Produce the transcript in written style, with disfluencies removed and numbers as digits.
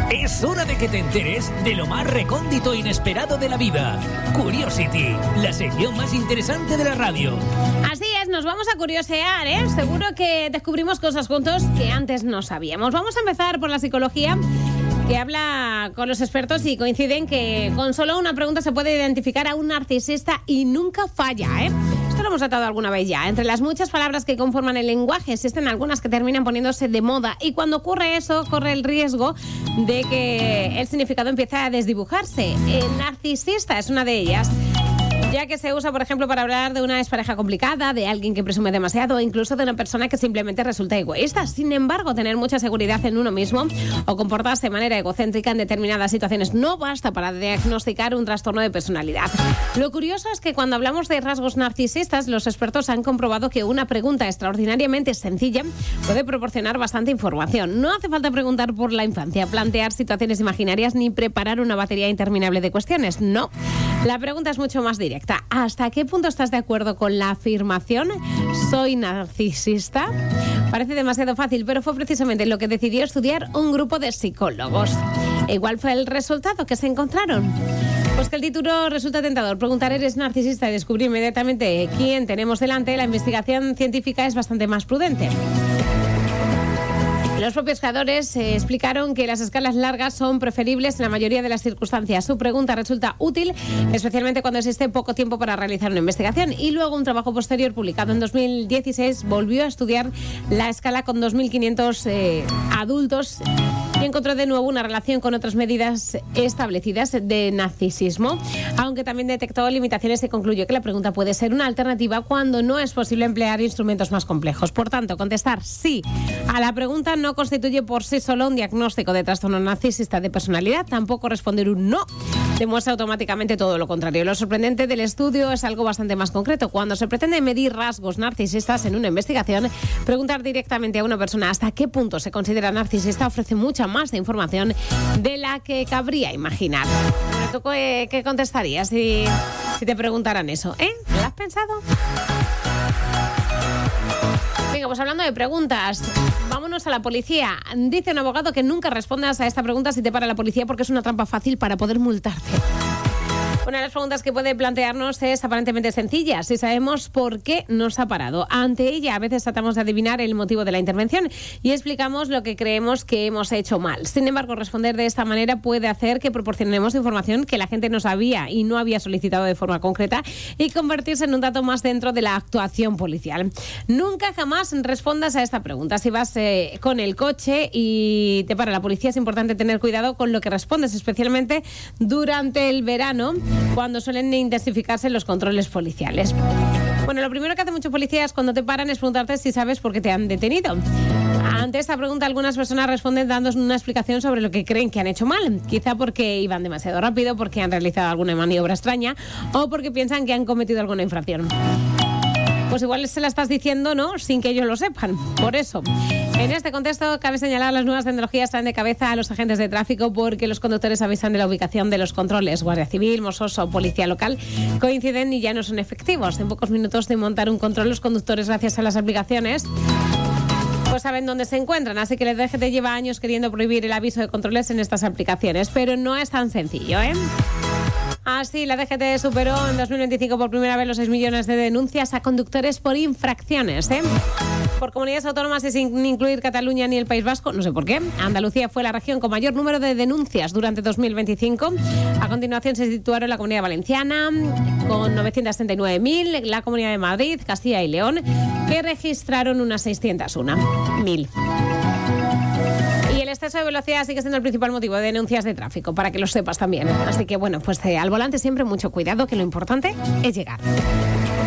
Es hora de que te enteres de lo más recóndito e inesperado de la vida. Curiosity, la sección más interesante de la radio. Así es, nos vamos a curiosear, ¿eh? Seguro que descubrimos cosas juntos que antes no sabíamos. Vamos a empezar por la psicología, que habla con los expertos y coinciden que con solo una pregunta se puede identificar a un narcisista y nunca falla, ¿eh? Esto lo hemos tratado alguna vez ya. Entre las muchas palabras que conforman el lenguaje existen algunas que terminan poniéndose de moda y cuando ocurre eso corre el riesgo de que el significado empiece a desdibujarse. El narcisista es una de ellas, ya que se usa, por ejemplo, para hablar de una expareja complicada, de alguien que presume demasiado o incluso de una persona que simplemente resulta egoísta. Sin embargo, tener mucha seguridad en uno mismo o comportarse de manera egocéntrica en determinadas situaciones no basta para diagnosticar un trastorno de personalidad. Lo curioso es que cuando hablamos de rasgos narcisistas, los expertos han comprobado que una pregunta extraordinariamente sencilla puede proporcionar bastante información. No hace falta preguntar por la infancia, plantear situaciones imaginarias ni preparar una batería interminable de cuestiones. No. La pregunta es mucho más directa. ¿Hasta qué punto estás de acuerdo con la afirmación «soy narcisista»? Parece demasiado fácil, pero fue precisamente lo que decidió estudiar un grupo de psicólogos. ¿Y cuál fue el resultado que se encontraron? Pues que el título resulta tentador. Preguntar ¿eres narcisista? Y descubrir inmediatamente quién tenemos delante. La investigación científica es bastante más prudente. Los propios creadores explicaron que las escalas largas son preferibles en la mayoría de las circunstancias. Su pregunta resulta útil, especialmente cuando existe poco tiempo para realizar una investigación. Y luego un trabajo posterior publicado en 2016 volvió a estudiar la escala con 2.500 adultos y encontró de nuevo una relación con otras medidas establecidas de narcisismo. Aunque también detectó limitaciones, se concluyó que la pregunta puede ser una alternativa cuando no es posible emplear instrumentos más complejos. Por tanto, contestar sí a la pregunta no constituye por sí solo un diagnóstico de trastorno narcisista de personalidad. Tampoco responder un no demuestra automáticamente todo lo contrario. Lo sorprendente del estudio es algo bastante más concreto. Cuando se pretende medir rasgos narcisistas en una investigación, preguntar directamente a una persona hasta qué punto se considera narcisista ofrece mucha más de información de la que cabría imaginar. ¿Tú qué contestarías si te preguntaran eso? ¿Lo has pensado? Venga, pues hablando de preguntas, vámonos a la policía. Dice un abogado que nunca respondas a esta pregunta si te para la policía porque es una trampa fácil para poder multarte. Una de las preguntas que puede plantearnos es aparentemente sencilla. Si sabemos por qué nos ha parado. Ante ella, a veces tratamos de adivinar el motivo de la intervención y explicamos lo que creemos que hemos hecho mal. Sin embargo, responder de esta manera puede hacer que proporcionemos información que la gente no sabía y no había solicitado de forma concreta y convertirse en un dato más dentro de la actuación policial. Nunca jamás respondas a esta pregunta. Si vas con el coche y te para la policía, es importante tener cuidado con lo que respondes, especialmente durante el verano, cuando suelen intensificarse los controles policiales. Bueno, lo primero que hacen muchos policías cuando te paran es preguntarte si sabes por qué te han detenido. Ante esta pregunta, algunas personas responden dándonos una explicación sobre lo que creen que han hecho mal. Quizá porque iban demasiado rápido, porque han realizado alguna maniobra extraña o porque piensan que han cometido alguna infracción. Pues igual se la estás diciendo, ¿no?, sin que ellos lo sepan. Por eso, en este contexto, cabe señalar las nuevas tecnologías traen de cabeza a los agentes de tráfico porque los conductores avisan de la ubicación de los controles. Guardia Civil, Mossos o Policía Local coinciden y ya no son efectivos. En pocos minutos de montar un control, los conductores, gracias a las aplicaciones, pues saben dónde se encuentran. Así que la DGT lleva años queriendo prohibir el aviso de controles en estas aplicaciones. Pero no es tan sencillo, ¿eh? Así, la DGT superó en 2025 por primera vez los 6 millones de denuncias a conductores por infracciones, por comunidades autónomas y sin incluir Cataluña ni el País Vasco, no sé por qué. Andalucía fue la región con mayor número de denuncias durante 2025. A continuación se situaron la Comunidad Valenciana con 939.000, la Comunidad de Madrid, Castilla y León, que registraron unas 601.000. Y el exceso de velocidad sigue siendo el principal motivo de denuncias de tráfico, para que lo sepas también. Así que bueno, pues al volante siempre mucho cuidado, que lo importante es llegar.